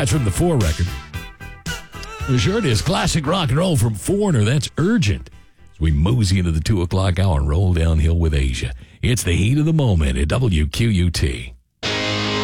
That's from the Four record. Sure it is. Classic rock and roll from Foreigner. That's Urgent. As we mosey into the 2 o'clock hour and roll downhill with Asia. It's the heat of the moment at WQUT.